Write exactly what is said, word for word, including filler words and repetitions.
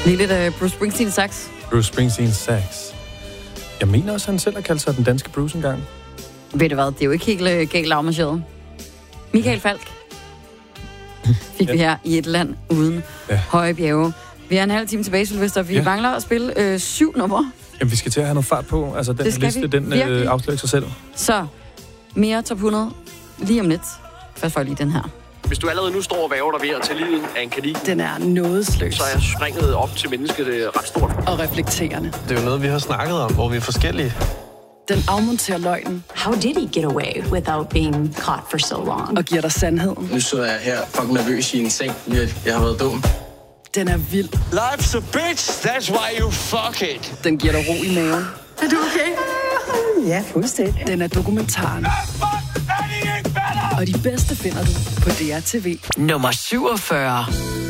Lige lidt af Bruce Springsteen sax. Bruce Springsteen sax. Jeg mener også, at han selv har kaldt sig den danske Bruce engang. Ved du hvad, det er jo ikke helt galt afmarcheret. Michael Falk fik ja. vi her i et land uden ja. høje bjerge. Vi har en halv time tilbage, Sylvester. Vi ja. mangler at spille øh, syv numre. Jamen, vi skal til at have noget fart på. Altså, den liste, vi. den øh, afslører sig selv. Så, mere top hundrede lige om lidt. Først får jeg lige den her. Hvis du allerede nu står og væver dig ved at tage livet af en kanin, den er nådesløs. Så er jeg springet op til mennesket ret stort. Og reflekterende. Det er jo noget, vi har snakket om, hvor vi er forskellige. Den afmonterer løgnen. How did he get away without being caught for so long? Og giver dig sandheden. Nu så jeg her fucking nervøs i en seng. Jeg, jeg har været dum. Den er vild. Life's a bitch, that's why you fuck it. Den giver dig ro i maven. Er du okay? Ja, fuldstændig. Den er dokumentaren. Og de bedste finder du på D R T V. Nummer syvogfyrre.